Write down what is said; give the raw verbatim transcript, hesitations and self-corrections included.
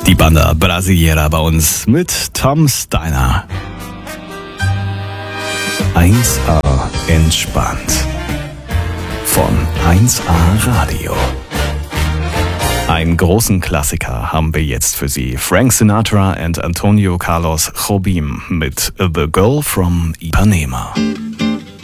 Die Banda Brasileira bei uns mit Tom Steiner. eins A entspannt. Von eins A Radio. Einen großen Klassiker haben wir jetzt für Sie. Frank Sinatra und Antonio Carlos Jobim mit The Girl from Ipanema.